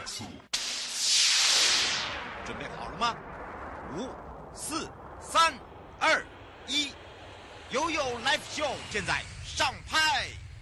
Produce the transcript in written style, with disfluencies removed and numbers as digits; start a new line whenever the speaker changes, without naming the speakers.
起。
准备好了吗？5、4、3、2、1，悠悠 Live Show 现在上拍。